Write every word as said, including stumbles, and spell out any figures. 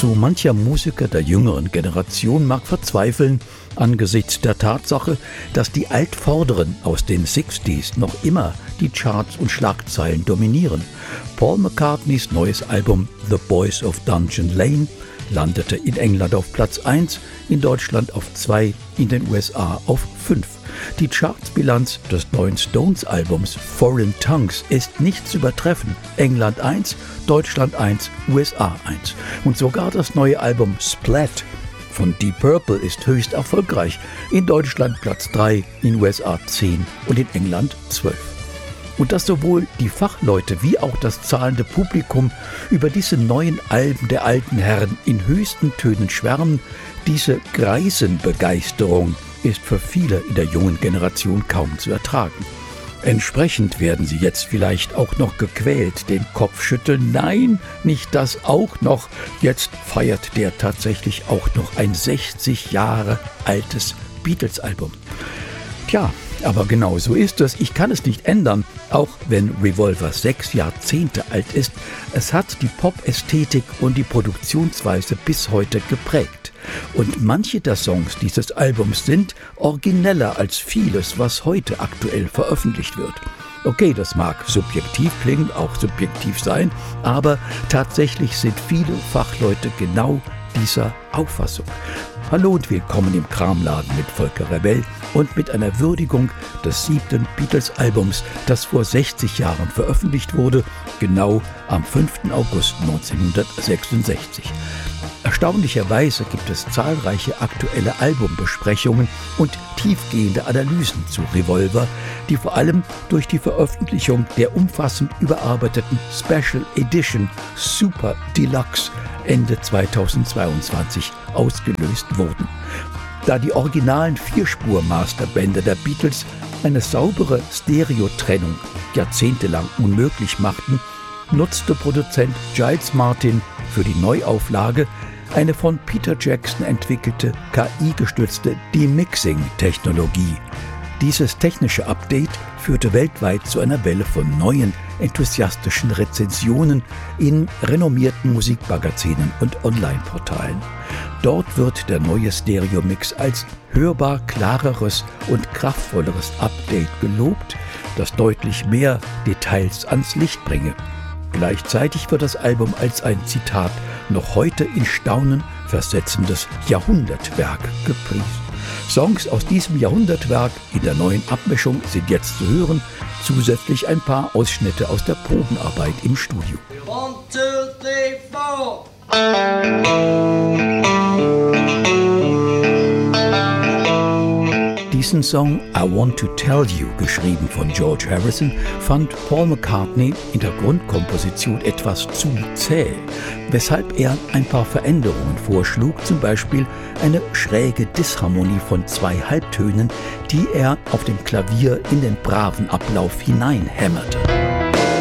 So mancher Musiker der jüngeren Generation mag verzweifeln angesichts der Tatsache, dass die Altvorderen aus den sechziger noch immer die Charts und Schlagzeilen dominieren. Paul McCartneys neues Album The Boys of Dungeon Lane landete in England auf Platz eins, in Deutschland auf zwei, in den U S A auf fünf. Die Chartsbilanz des neuen Stones-Albums Foreign Tongues ist nicht zu übertreffen. England eins, Deutschland eins, U S A eins. Und sogar das neue Album Splat von Deep Purple ist höchst erfolgreich. In Deutschland Platz drei, in U S A zehn und in England zwölf. Und dass sowohl die Fachleute wie auch das zahlende Publikum über diese neuen Alben der alten Herren in höchsten Tönen schwärmen, diese Greisenbegeisterung ist für viele in der jungen Generation kaum zu ertragen. Entsprechend werden sie jetzt vielleicht auch noch gequält, den Kopf schütteln. Nein, nicht das auch noch. Jetzt feiert der tatsächlich auch noch ein sechzig Jahre altes Beatles-Album. Tja, aber genau so ist es. Ich kann es nicht ändern, auch wenn Revolver sechs Jahrzehnte alt ist. Es hat die Pop-Ästhetik und die Produktionsweise bis heute geprägt. Und manche der Songs dieses Albums sind origineller als vieles, was heute aktuell veröffentlicht wird. Okay, das mag subjektiv klingen, auch subjektiv sein, aber tatsächlich sind viele Fachleute genau dieser Auffassung. Hallo und willkommen im Kramladen mit Volker Rebell und mit einer Würdigung des siebten Beatles-Albums, das vor sechzig Jahren veröffentlicht wurde, genau am fünften August neunzehnhundertsechsundsechzig. Erstaunlicherweise gibt es zahlreiche aktuelle Albumbesprechungen und tiefgehende Analysen zu Revolver, die vor allem durch die Veröffentlichung der umfassend überarbeiteten Special Edition Super Deluxe Ende zweitausendzweiundzwanzig ausgelöst wurden. Da die originalen Vierspur-Masterbänder der Beatles eine saubere Stereotrennung jahrzehntelang unmöglich machten, nutzte Produzent Giles Martin für die Neuauflage eine von Peter Jackson entwickelte K I-gestützte Demixing-Technologie. Dieses technische Update führte weltweit zu einer Welle von neuen, enthusiastischen Rezensionen in renommierten Musikmagazinen und Online-Portalen. Dort wird der neue Stereo-Mix als hörbar klareres und kraftvolleres Update gelobt, das deutlich mehr Details ans Licht bringe. Gleichzeitig wird das Album als ein, Zitat, noch heute in Staunen versetzendes Jahrhundertwerk gepriesen. Songs aus diesem Jahrhundertwerk in der neuen Abmischung sind jetzt zu hören, zusätzlich ein paar Ausschnitte aus der Probenarbeit im Studio. One, two, three, four. Diesen Song I Want to Tell You, geschrieben von George Harrison, fand Paul McCartney in der Grundkomposition etwas zu zäh, weshalb er ein paar Veränderungen vorschlug, zum Beispiel eine schräge Disharmonie von zwei Halbtönen, die er auf dem Klavier in den braven Ablauf hineinhämmerte.